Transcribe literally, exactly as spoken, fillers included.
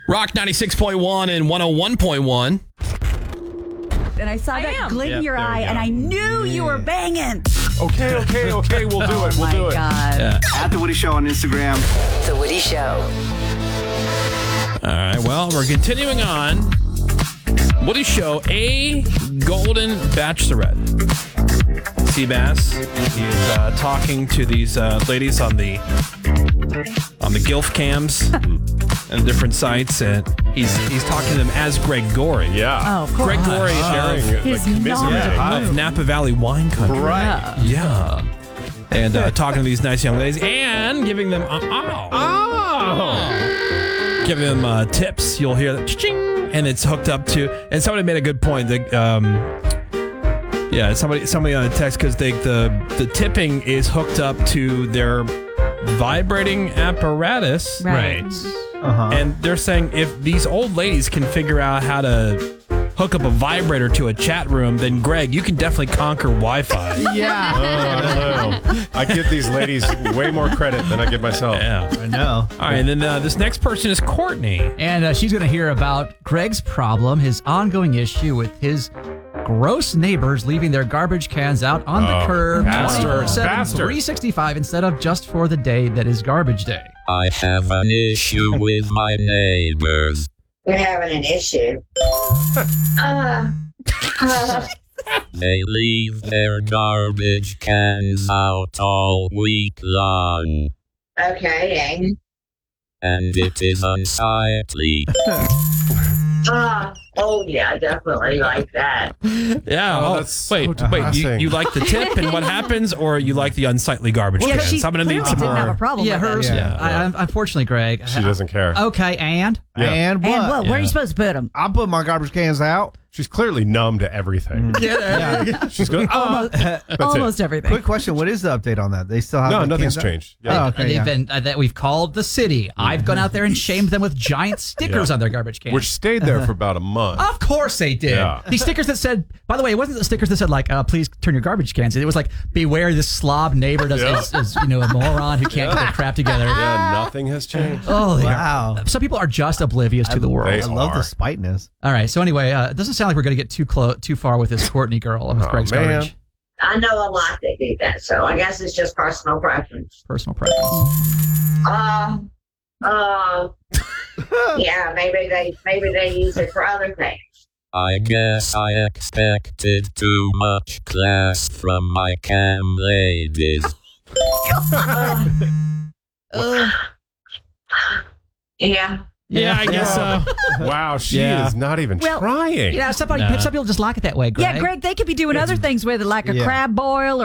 Rock ninety-six point one and one oh one point one. And I saw I that am. glint Yep, in your there we eye, go. and I knew you were banging. Okay, okay, okay. We'll do Oh it. We'll my do it. God. Yeah. At The Woody Show on Instagram. The Woody Show. All right, well, we're continuing on. Woody Show, a golden bachelorette. Seabass, he's uh, talking to these uh, ladies on the on the Gilf cams and different sites, and he's he's talking to them as Greg Gorey. Yeah. Oh, of course. Greg Gorey Sharing, of, like, His commiserating. knowledge. of Napa Valley wine country. Right. Yeah. And uh, talking to these nice young ladies and giving them uh, oh, Oh. giving them uh, tips. You'll hear that, ching, and it's hooked up to. And somebody made a good point. That, um, yeah, somebody somebody on a text because they the the tipping is hooked up to their vibrating apparatus, Right. Uh-huh. and they're saying if these old ladies can figure out how to hook up a vibrator to a chat room, then Greg, you can definitely conquer Wi-Fi. Yeah. Oh, I don't know. I give these ladies way more credit than I give myself. Yeah. I know. All right, and then uh, this next person is Courtney. And uh, she's going to hear about Greg's problem, his ongoing issue with his gross neighbors leaving their garbage cans out on the Oh, curb bastard, twenty-four seven, bastard. three sixty-five instead of just for the day that is garbage day. I have an issue with my neighbors. We're having an issue. uh, uh, They leave their garbage cans out all week long, okay, and and it is unsightly. uh, oh yeah, definitely like that. Yeah. Oh, Oh, that's so wait, wait. You, depressing. you like the tip and what happens, or you like the unsightly garbage Yeah, cans? she I'm gonna need clearly some didn't have a more. problem Yeah, with hers. it. Yeah. I, I, unfortunately, Greg. She doesn't care. Okay, and Yeah. And what? And what? Where are Yeah. you supposed to put them? I'm putting my garbage cans out. She's clearly numb to everything. Yeah. She's going, oh. Almost, That's almost everything. Quick question. What is the update on that? They still have No, the nothing's cans out? changed. Oh, Yeah. okay. they've Yeah. been uh, that we've called the city. I've gone out there and shamed them with giant stickers Yeah. on their garbage cans. Which stayed there for about a month. Of course they did. Yeah. These stickers that said, by the way, it wasn't the stickers that said like, uh, please turn your garbage cans in. It was like, beware this slob neighbor does, Yeah. is, is, you know, a moron who can't get their crap together. Yeah, nothing has changed. Oh, they are- Wow. Some people are just oblivious to the world. They I love the are. spiteness. All right. So anyway, uh, it doesn't sound like we're going to get too close, too far with this Courtney girl with Oh, Greg's man. garbage. I know a lot that do that, so I guess it's just personal preference. Personal preference. Uh, uh, yeah, maybe they maybe they use it for other things. I guess I expected too much class from my cam ladies. Uh, yeah. Yeah, I guess so. Wow, she Yeah. is not even Well, trying. You know, somebody, Nah. some people just like it that way, Greg. Yeah, Greg, they could be doing other things with it, like a Yeah. crab boil